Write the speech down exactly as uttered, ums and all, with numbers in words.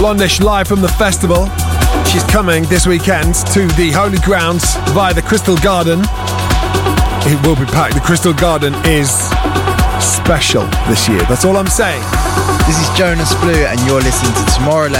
Blondish live from the festival. She's coming this weekend to the Holy Grounds via the Crystal Garden. It will be packed. The Crystal Garden is special this year. That's all I'm saying. This is Jonas Blue and you're listening to Tomorrowland